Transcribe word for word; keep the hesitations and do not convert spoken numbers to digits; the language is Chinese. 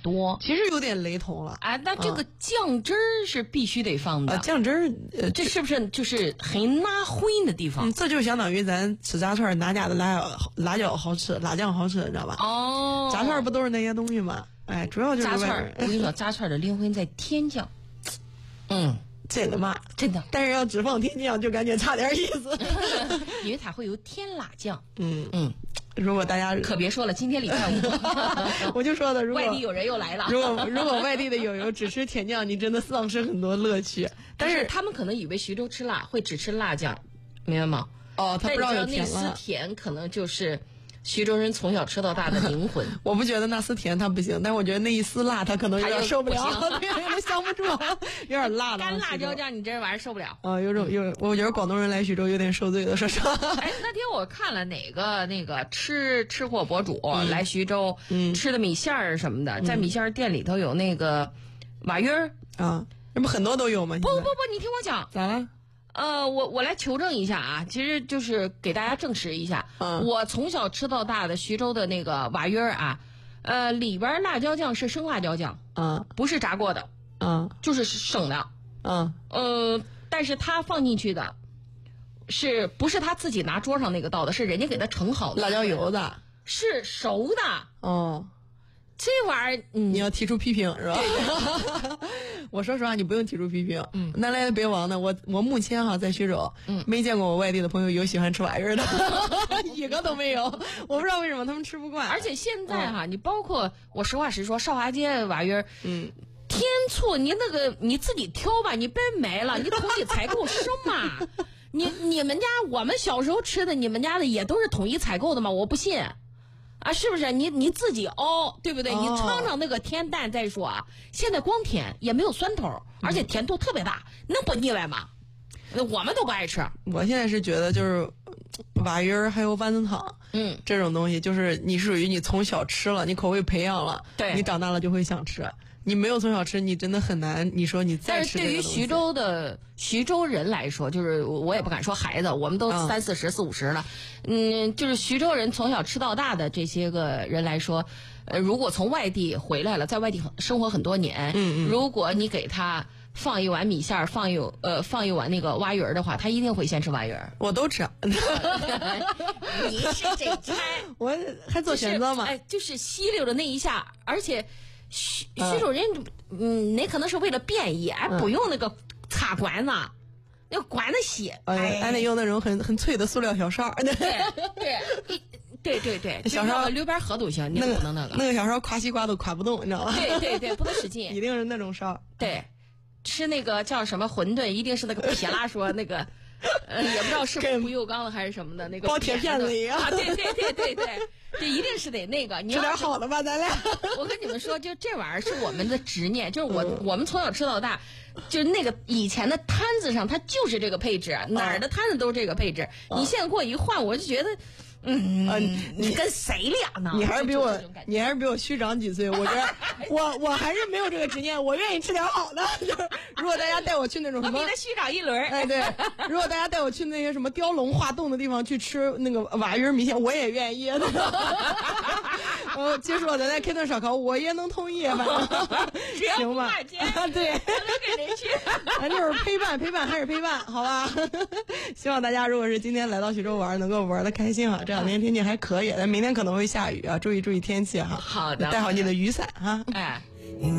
多。 其实有点雷同了。 啊，那这个酱汁儿是必须得放的。 啊，酱汁儿，呃， 这是不是就是很拉灰的地方？ 嗯，这就相当于咱吃炸串哪家的辣椒辣椒好吃，辣酱好吃，你知道吧？ 哦， 炸串不都是那些东西吗？哎，主要就是炸串。我跟你说，炸串的灵魂在甜酱。嗯。 真的吗？ 真的， 但是要只放甜酱就感觉差点意思， 因为它会有甜辣酱。 嗯嗯，如果大家可别说了，今天礼拜五， 我就说的，如果外地有人又来了， 如果如果外地的友友只吃甜酱，你真的丧失很多乐趣。 但是他们可能以为徐州吃辣会只吃辣酱，明白吗？ 哦，他不知道有甜辣。那丝甜可能就是徐州人从小吃到大的灵魂。 我不觉得那丝甜它不行，但我觉得那一丝辣它可能有点受不了，对，有点降不住，有点辣的。 干辣椒酱你这玩意儿受不了。 啊，有种有，我觉得广东人来徐州有点受罪的，说实话。 哎，那天我看了哪个那个吃吃货博主、嗯、来徐州、嗯、吃的米线儿什么的，在米线儿店里头有那个瓦鱼儿啊，那不很多都有吗？ 不不不，你听我讲， 咋了？ 呃，我我来求证一下啊，其实就是给大家证实一下，嗯，我从小吃到大的徐州的那个瓦鱼儿啊，呃，里边辣椒酱是生辣椒酱， 嗯， 不是炸过的， 嗯， 就是生的， 嗯， 呃，但是他放进去的，是不是他自己拿桌上那个倒的？是人家给他盛好的辣椒油子， 是熟的， 哦。 这玩意儿、嗯、 你要提出批评是吧？ 对对我说实话，你不用提出批评。嗯，南来的北往的，我我目前哈在徐州，嗯，没见过我外地的朋友有喜欢吃瓦鱼的，一个都没有。我不知道为什么他们吃不惯。 而且现在哈，嗯、你包括我实话实说，少华街瓦鱼， 嗯， 天醋你那个你自己挑吧，你别买了，你统一采购什么？你你们家我们小时候吃的，你们家的也都是统一采购的吗？我不信。啊，是不是你你自己熬，对不对？哦、你尝尝那个甜淡再说啊。现在光甜也没有酸头，而且甜度特别大，嗯、能不腻歪吗？我们都不爱吃。 我现在是觉得就是瓦鱼儿还有丸子汤， 嗯， 这种东西就是你属于你从小吃了，你口味培养了， 对， 你长大了就会想吃。你没有从小吃，你真的很难。你说你再吃这个东西。 但是对于徐州的徐州人来说，就是我也不敢说孩子，我们都三四十、四五十了，嗯，就是徐州人从小吃到大的这些个人来说，呃，如果从外地回来了，在外地生活很多年， 嗯嗯， 如果你给他放一碗米线，放一呃放一碗那个蛙鱼儿的话，他一定会先吃蛙鱼儿。 我都吃。 你是这猜， 我还做选择吗？ 哎，就是吸溜的那一下，而且。徐徐州人，嗯，那可能是为了便宜，哎，不用那个插管子，那个管子吸， 哎，俺得用那种很很脆的塑料小勺， 对对对对对， 小勺溜边喝都行，你不能那个那个小勺夸西瓜都夸不动，你知道吗？ 对对对，不能使劲， 一定是那种勺。 对，吃那个叫什么馄饨，一定是那个撇拉说那个。呃，也不知道是不锈钢的还是什么的，那个包铁片子一样。 啊，对对对对对，这一定是得那个。你吃点好的吧，咱俩。 我跟你们说，就这玩意儿是我们的执念，就是我、嗯、我们从小吃到大，就是那个以前的摊子上，它就是这个配置，嗯、哪儿的摊子都是这个配置。嗯、你现在给我一换，我就觉得。嗯，呃、你跟谁俩呢？ 你还是比我，你还是比我虚长几岁。我这，我我还是没有这个执念，我愿意吃点好的。就是如果大家带我去那种什么， 我比他虚长一轮。 哎，对，如果大家带我去那些什么雕龙画栋的地方去吃那个瓦鱼米线，我也愿意。呃，其实我咱在开顿烧烤，我也能同意，反正行吧？啊，对， 我能给人去。 咱就是陪伴，陪伴还是陪伴，好吧？希望大家如果是今天来到徐州玩，能够玩的开心哈。这两天天气还可以，但明天可能会下雨啊，注意注意天气哈。 好的， 带好你的雨伞哈。 哎。